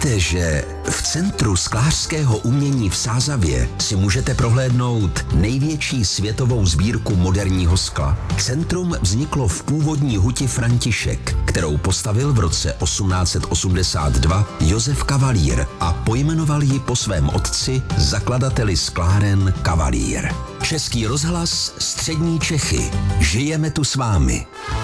Víte, že v Centru sklářského umění v Sázavě si můžete prohlédnout největší světovou sbírku moderního skla? Centrum vzniklo v původní huti František, kterou postavil v roce 1882 Josef Kavalír a pojmenoval ji po svém otci, zakladateli skláren Kavalír. Český rozhlas, Střední Čechy. Žijeme tu s vámi.